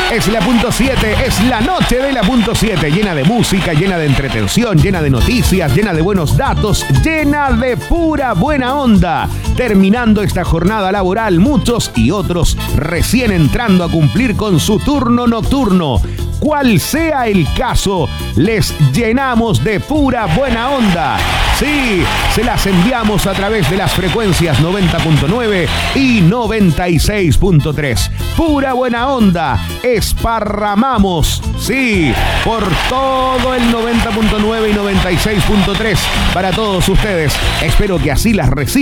Es la punto 7, es la noche de la punto 7, llena de música, llena de entretención, llena de noticias, llena de buenos datos, llena de pura buena onda. Terminando esta jornada laboral, muchos y otros recién entrando a cumplir con su turno nocturno. Cual sea el caso, les llenamos de pura buena onda. Sí, se las enviamos a través de las frecuencias 90.9 y 96.3. Pura buena onda, esparramamos, sí, por todo el 90.9 y 96.3 para todos ustedes. Espero que así las reciban.